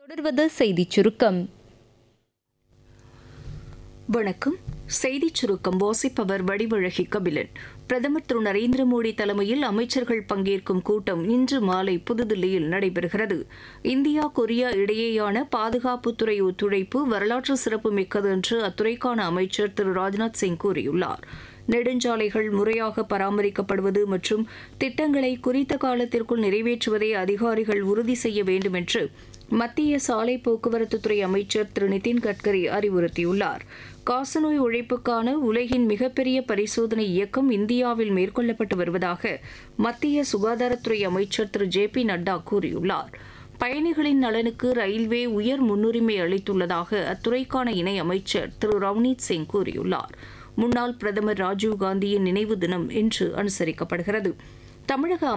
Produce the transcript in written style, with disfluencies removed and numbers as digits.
தொடர்வது செய்திச் சுருக்கம். வணக்கம். செய்திச் சுருக்கம் வாசிப்பவர் வடிவழகி கபிலன். பிரதமர் திரு நரேந்திர மோடி தலைமையில் அமைச்சர்கள் பங்கேற்கும் கூட்டம் இன்று மாலை புதுதில்லியில் நடைபெறுகிறது. இந்தியா கொரியா இடையேயான பாதுகாப்புத்துறை ஒத்துழைப்பு வரலாற்று சிறப்புமிக்கது என்று அத்துறைக்கான அமைச்சர் திரு ராஜ்நாத் சிங் கூறியுள்ளார். நெடுஞ்சாலைகள் முறையாக பராமரிக்கப்படுவது மற்றும் திட்டங்களை குறித்த காலத்திற்குள் நிறைவேற்றுவதை அதிகாரிகள் உறுதி செய்ய வேண்டும் என்று மத்திய சாலை போக்குவரத்துத்துறை அமைச்சர் திரு நிதின் கட்கரி அறிவுறுத்தியுள்ளார். காசநோய் ஒழிப்புக்கான உலகின் மிகப்பெரிய பரிசோதனை இயக்கம் இந்தியாவில் மேற்கொள்ளப்பட்டு வருவதாக மத்திய சுகாதாரத்துறை அமைச்சர் திரு ஜே.பி. நட்டா கூறியுள்ளார். பயணிகளின் நலனுக்கு ரயில்வே உயர் முன்னுரிமை அளித்துள்ளதாக அத்துறைக்கான இணை அமைச்சர் திரு ரவ்னீத் சிங் கூறியுள்ளார். முன்னாள் பிரதமர் ராஜீவ்காந்தியின் நினைவு தினம் இன்று அனுசரிக்கப்படுகிறது. தமிழக